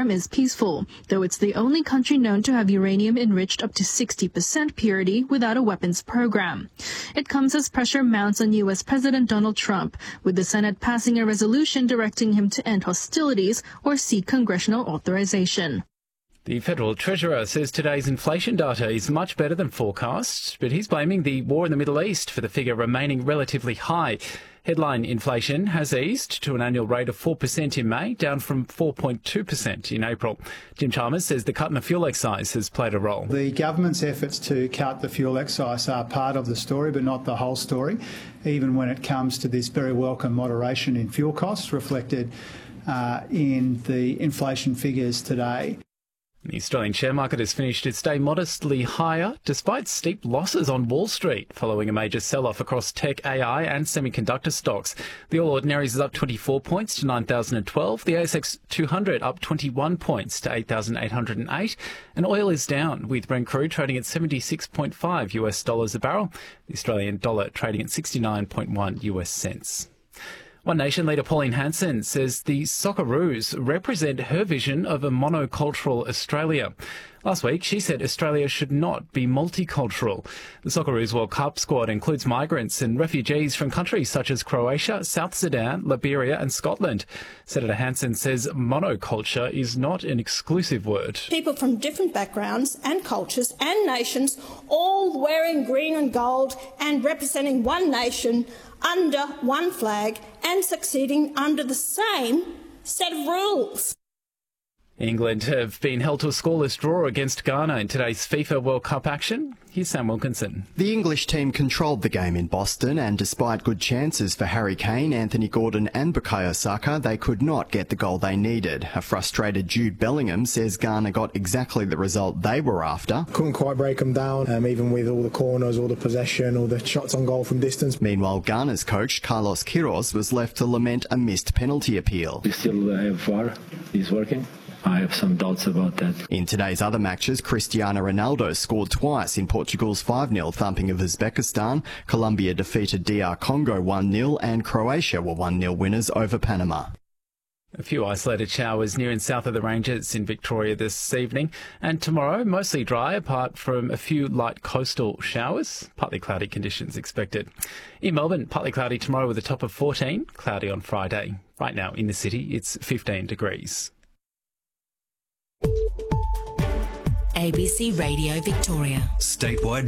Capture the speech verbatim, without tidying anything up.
program is peaceful, though it's the only country known to have uranium enriched up to sixty percent purity without a weapons program. It comes as pressure mounts on U S President Donald Trump, with the Senate passing a resolution directing him to end hostilities or seek congressional authorization. The Federal Treasurer says today's inflation data is much better than forecast, but he's blaming the war in the Middle East for the figure remaining relatively high. Headline inflation has eased to an annual rate of four percent in May, down from four point two percent in April. Jim Chalmers says the cut in the fuel excise has played a role. The government's efforts to cut the fuel excise are part of the story, but not the whole story, even when it comes to this very welcome moderation in fuel costs reflected uh, in the inflation figures today. The Australian share market has finished its day modestly higher, despite steep losses on Wall Street, following a major sell-off across tech, A I and semiconductor stocks. The All Ordinaries is up twenty-four points to nine thousand twelve, the A S X two hundred up twenty-one points to eight thousand eight hundred eight, and oil is down, with Brent crude trading at seventy-six point five U S dollars a barrel, the Australian dollar trading at sixty-nine point one U S cents. One Nation leader Pauline Hanson says the Socceroos represent her vision of a monocultural Australia. Last week, she said Australia should not be multicultural. The Socceroos World Cup squad includes migrants and refugees from countries such as Croatia, South Sudan, Liberia and Scotland. Senator Hanson says monoculture is not an exclusive word. People from different backgrounds and cultures and nations, all wearing green and gold and representing one nation under one flag and succeeding under the same set of rules. England have been held to a scoreless draw against Ghana in today's FIFA World Cup action. Here's Sam Wilkinson. The English team controlled the game in Boston, and despite good chances for Harry Kane, Anthony Gordon and Bukayo Saka, they could not get the goal they needed. A frustrated Jude Bellingham says Ghana got exactly the result they were after. Couldn't quite break them down, um, even with all the corners, all the possession, all the shots on goal from distance. Meanwhile, Ghana's coach, Carlos Queiroz, was left to lament a missed penalty appeal. We still have V A R. He's working. I have some doubts about that. In today's other matches, Cristiano Ronaldo scored twice in Portugal's five nil thumping of Uzbekistan. Colombia defeated D R Congo one nil and Croatia were one nil winners over Panama. A few isolated showers near and south of the ranges in Victoria this evening, and tomorrow mostly dry apart from a few light coastal showers. Partly cloudy conditions expected. In Melbourne, partly cloudy tomorrow with a top of fourteen, cloudy on Friday. Right now in the city it's fifteen degrees. A B C Radio Victoria. Statewide